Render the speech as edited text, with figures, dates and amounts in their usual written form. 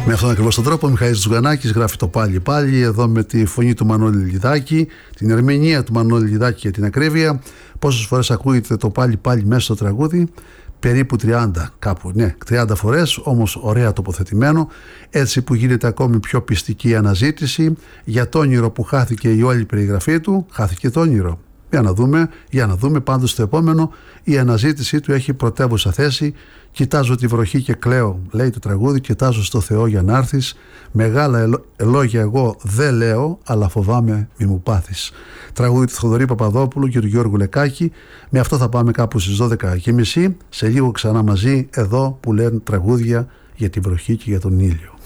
Με αυτόν ακριβώς τον τρόπο ο Μιχαήλ Ζουγανάκης γράφει το πάλι πάλι, εδώ με τη φωνή του Μανώλη Λιδάκη, την ερμηνεία του Μανώλη Λιδάκη για την ακρίβεια. Πόσες φορές ακούγεται το πάλι πάλι μέσα στο τραγούδι? Περίπου 30 κάπου, ναι, 30 φορές, όμως ωραία τοποθετημένο, έτσι που γίνεται ακόμη πιο πιστική η αναζήτηση για το όνειρο που χάθηκε η όλη περιγραφή του. Χάθηκε το όνειρο. Για να δούμε πάντως το επόμενο. Η αναζήτησή του έχει πρωτεύουσα θέση. Κοιτάζω τη βροχή και κλαίω, λέει το τραγούδι. Κοιτάζω στο Θεό για να έρθεις. Μεγάλα λόγια εγώ δεν λέω, αλλά φοβάμαι μη μου πάθεις. Τραγούδι του Θοδωρή Παπαδόπουλου και του Γιώργου Λεκάκη. Με αυτό θα πάμε κάπου στις 12:30. Σε λίγο ξανά μαζί, εδώ που λένε τραγούδια για τη βροχή και για τον ήλιο.